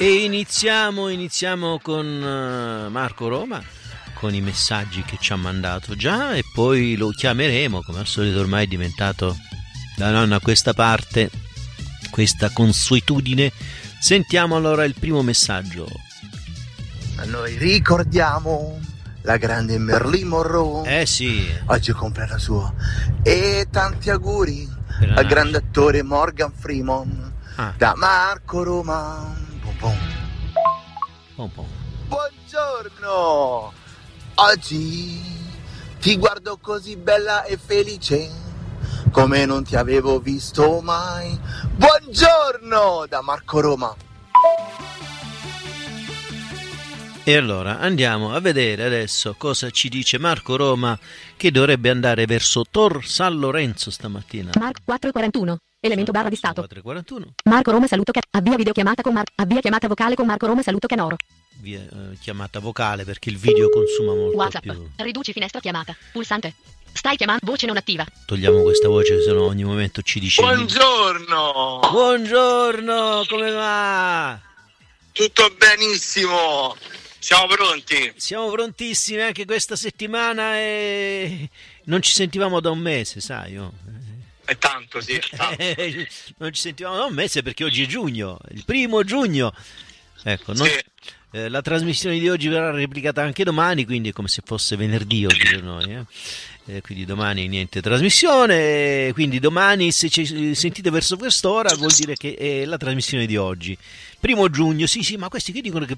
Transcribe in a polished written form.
E iniziamo con Marco Roma, con i messaggi che ci ha mandato già, e poi lo chiameremo, come al solito ormai è diventato da nonna a questa parte, questa consuetudine. Sentiamo allora il primo messaggio. Noi ricordiamo la grande Marilyn Monroe. Sì. Oggi compra la sua. E tanti auguri al grande attore Morgan Freeman. Da Marco Roma. Buongiorno. Oggi ti guardo così bella e felice come non ti avevo visto mai. Buongiorno da Marco Roma. E allora andiamo a vedere adesso cosa ci dice Marco Roma, che dovrebbe andare verso Tor San Lorenzo stamattina. Marco 441, elemento barra di stato. 441. Marco Roma saluto avvia videochiamata con avvia chiamata vocale con Marco Roma saluto Canoro. Via chiamata vocale perché il video consuma molto WhatsApp. più. Riduci finestra chiamata. Pulsante. Stai chiamando voce non attiva. Togliamo questa voce, se no ogni momento ci dice. Buongiorno. Buongiorno, come va? Tutto benissimo. Siamo pronti? Siamo prontissimi anche questa settimana e non ci sentivamo da un mese, sai? È tanto, sì. È tanto. Non ci sentivamo da un mese perché oggi è giugno, il 1° giugno. Ecco, Sì. La trasmissione di oggi verrà replicata anche domani, quindi è come se fosse venerdì oggi per noi. Quindi domani niente trasmissione, quindi domani se ci sentite verso quest'ora vuol dire che è la trasmissione di oggi. 1° giugno, sì, ma questi qui dicono che